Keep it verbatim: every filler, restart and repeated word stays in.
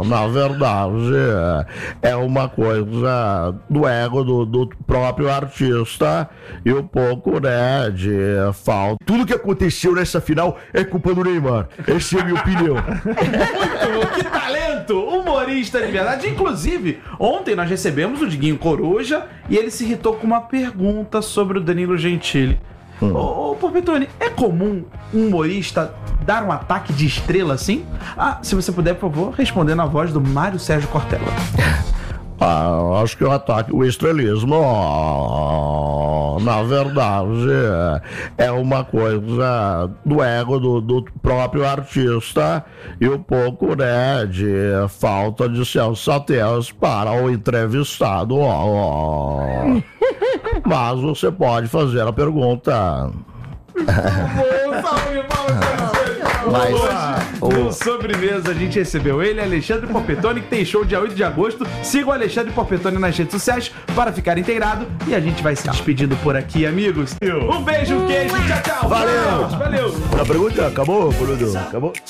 na verdade, é uma coisa do ego do, do próprio artista e um pouco, né, de falta. Tudo que aconteceu nessa final é culpa do Neymar. Essa é a minha opinião. Muito bom, que talento! Humorista de verdade. Inclusive, ontem nós recebemos o Diguinho Coruja e ele se irritou com uma pergunta sobre o Danilo Gentili. Hum. Ô, ô Porpetone, é comum um humorista dar um ataque de estrela assim? Ah, se você puder, por favor, responder na voz do Mário Sérgio Cortella. Ah, acho que o ataque, o estrelismo, oh, na verdade, é uma coisa do ego do, do próprio artista e um pouco, né, de falta de sensatez para o entrevistado. Oh. Mas você pode fazer a pergunta. Mas, hoje, no Sobremesa, a gente recebeu ele, Alexandre Porpetone, que tem show dia oito de agosto. Siga o Alexandre Porpetone nas redes sociais para ficar inteirado. E a gente vai se despedindo por aqui, amigos. Um beijo, um queijo, tchau, tchau. Valeu. Valeu. A pergunta acabou, boludo? Acabou?